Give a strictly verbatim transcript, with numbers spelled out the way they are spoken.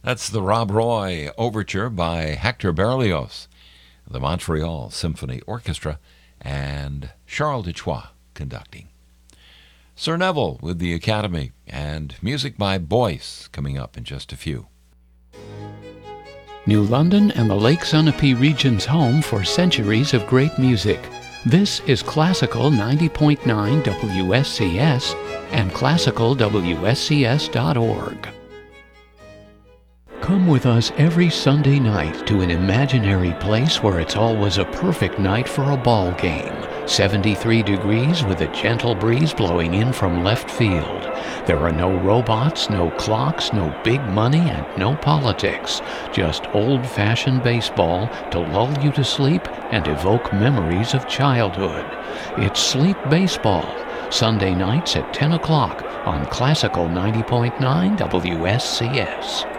That's the Rob Roy Overture by Hector Berlioz, the Montreal Symphony Orchestra, and Charles Duchois conducting. Sir Neville with the Academy, and music by Boyce coming up in just a few. New London and the Lake Sunapee region's home for centuries of great music. This is Classical ninety point nine W S C S and classical W S C S dot org. Come with us every Sunday night to an imaginary place where it's always a perfect night for a ball game. seventy-three degrees with a gentle breeze blowing in from left field. There are no robots, no clocks, no big money, and no politics. Just old-fashioned baseball to lull you to sleep and evoke memories of childhood. It's Sleep Baseball, Sunday nights at ten o'clock on Classical ninety point nine W S C S.